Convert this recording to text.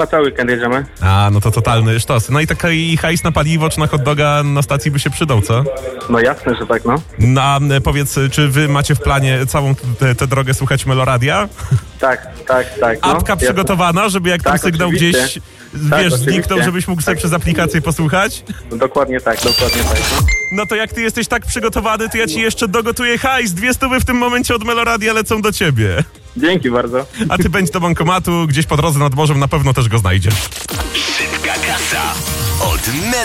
Na cały weekend jedziemy. A, no to totalny sztos. No i taki hajs na paliwo czy na hot doga na stacji by się przydał, co? No jasne, że tak, no. No, a powiedz, czy wy macie w planie całą tę drogę słuchać Meloradia? Tak. No, Apka jasne. przygotowana, żeby jak tam Tak, sygnał oczywiście. gdzieś, wiesz, zniknął, oczywiście. żebyś mógł sobie przez aplikację posłuchać? Dokładnie tak, no. No to jak ty jesteś tak przygotowany, to ja ci jeszcze dogotuję hajs. 200 w tym momencie od Meloradia lecą do ciebie. Dzięki bardzo. A ty bądź do bankomatu, gdzieś po drodze nad morzem na pewno też go znajdziesz. Szybka kasa od